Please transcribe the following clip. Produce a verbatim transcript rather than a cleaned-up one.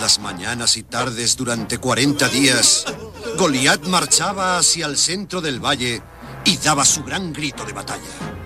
las mañanas y tardes durante cuarenta días, Goliat marchaba hacia el centro del valle y daba su gran grito de batalla.